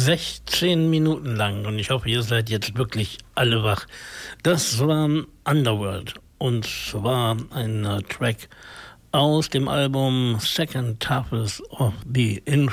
16 Minuten lang und ich hoffe, ihr seid jetzt wirklich alle wach. Das war Underworld und zwar ein Track aus dem Album Second Toughest of the